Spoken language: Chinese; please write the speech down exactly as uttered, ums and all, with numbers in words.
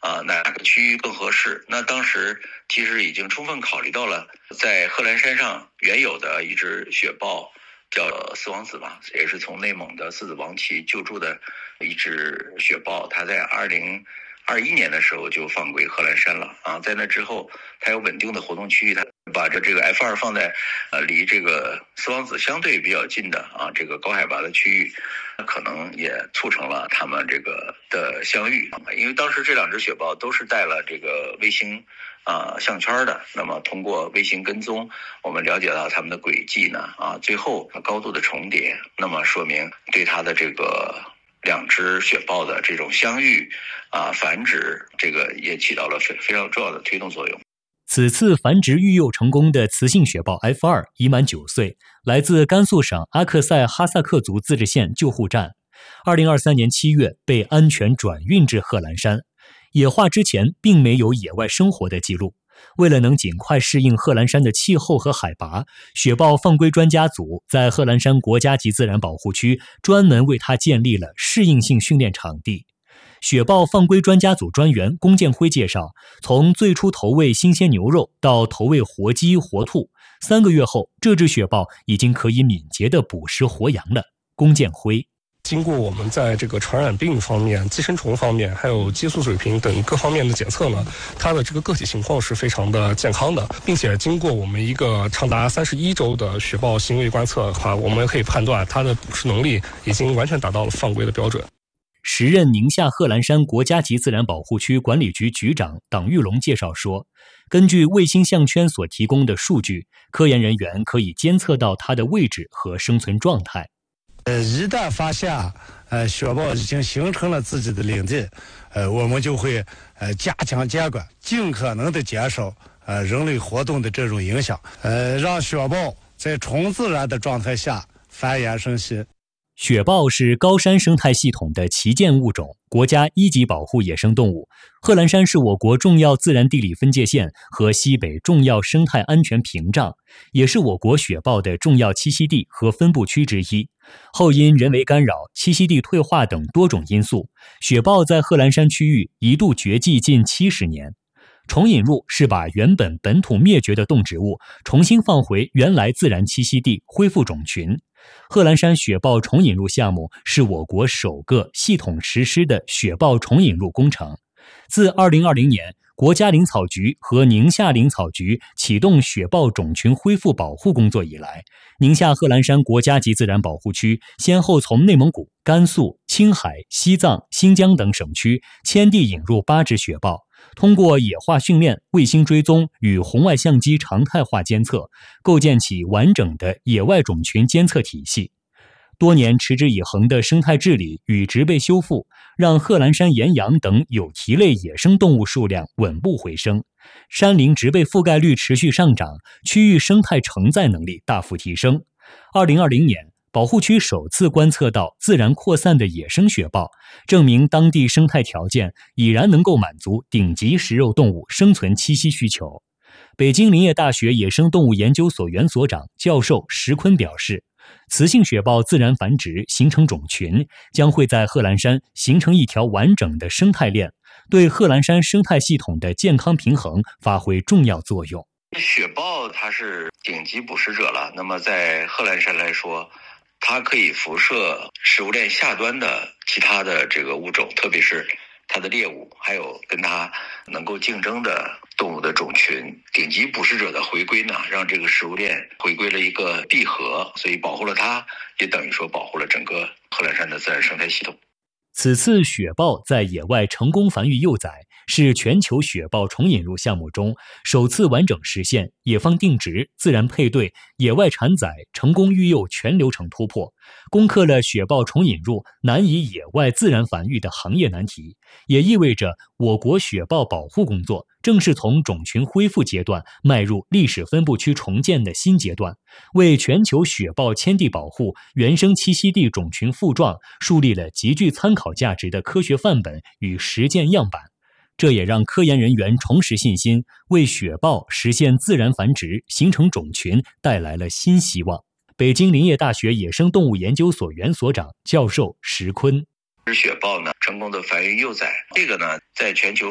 啊，哪个区域更合适？那当时其实已经充分考虑到了在贺兰山上原有的一只雪豹，叫四王子嘛，也是从内蒙的四子王旗救助的一只雪豹，它在二零二一年的时候就放归贺兰山了啊。在那之后，它有稳定的活动区域，它把这这个 F 二 放在呃离这个四王子相对比较近的啊这个高海拔的区域，可能也促成了他们这个的相遇。因为当时这两只雪豹都是带了这个卫星啊项圈的，那么通过卫星跟踪，我们了解到它们的轨迹呢啊最后高度的重叠，那么说明对它的这个两只雪豹的这种相遇啊繁殖，这个也起到了非非常重要的推动作用。 此次繁殖育幼成功的雌性雪豹 F 二 已满九岁，来自甘肃省阿克塞哈萨克族自治县救护站。二零二三年七月被安全转运至贺兰山。野化之前并没有野外生活的记录。为了能尽快适应贺兰山的气候和海拔，雪豹放归专家组在贺兰山国家级自然保护区专门为它建立了适应性训练场地。雪豹放归专家组专员龚建辉介绍，从最初投喂新鲜牛肉到投喂活鸡活兔，三个月后，这只雪豹已经可以敏捷地捕食活羊了。龚建辉经过我们在这个传染病方面、寄生虫方面，还有激素水平等各方面的检测呢，它的这个个体情况是非常的健康的，并且经过我们一个长达三十一周的雪豹行为观测的话，我们可以判断它的捕食能力已经完全达到了放归的标准。 时任宁夏贺兰山国家级自然保护区管理局局长党玉龙介绍说，根据卫星项圈所提供的数据，科研人员可以监测到它的位置和生存状态。 呃，一旦发现呃雪豹已经形成了自己的领地，呃，我们就会呃加强监管，尽可能的减少呃人类活动的这种影响，呃，让雪豹在纯自然的状态下繁衍生息。 雪豹是高山生态系统的旗舰物种，国家一级保护野生动物。贺兰山是我国重要自然地理分界线和西北重要生态安全屏障，也是我国雪豹的重要栖息地和分布区之一。后因人为干扰、栖息地退化等多种因素，雪豹在贺兰山区域一度绝迹近七十年。重引入是把原本本土灭绝的动植物重新放回原来自然栖息地，恢复种群。贺兰山雪豹重引入项目是我国首个系统实施的雪豹重引入工程。自二零二零年，国家林草局和宁夏林草局启动雪豹种群恢复保护工作以来，宁夏贺兰山国家级自然保护区先后从内蒙古、甘肃、青海、西藏、新疆等省区迁地引入八只雪豹，通过野化训练、卫星追踪与红外相机常态化监测，构建起完整的野外种群监测体系。多年持之以恒的生态治理与植被修复，让贺兰山岩羊等有蹄类野生动物数量稳步回升，山林植被覆盖率持续上涨，区域生态承载能力大幅提升。二零二零年，保护区首次观测到自然扩散的野生雪豹，证明当地生态条件已然能够满足顶级食肉动物生存栖息需求。北京林业大学野生动物研究所原所长、教授石坤表示，雌性雪豹自然繁殖形成种群，将会在贺兰山形成一条完整的生态链，对贺兰山生态系统的健康平衡发挥重要作用。 雪豹它是顶级捕食者了，那么在贺兰山来说，它可以辐射食物链下端的其他的这个物种，特别是它的猎物，还有跟它能够竞争的动物的种群。顶级捕食者的回归呢，让这个食物链回归了一个闭合，所以保护了它，也等于说保护了整个贺兰山的自然生态系统。 此次雪豹在野外成功繁育幼崽，是全球雪豹重引入项目中首次完整实现野放定植、自然配对、野外产崽、成功育幼全流程突破，攻克了雪豹重引入难以野外自然繁育的行业难题，也意味着我国雪豹保护工作正式从种群恢复阶段迈入历史分布区重建的新阶段，为全球雪豹迁地保护、原生栖息地种群复壮树立了极具参考价值的科学范本与实践样板。这也让科研人员重拾信心，为雪豹实现自然繁殖、形成种群带来了新希望。北京林业大学野生动物研究所原所长、教授石坤， 雪豹呢成功的繁育幼崽，这个呢在全球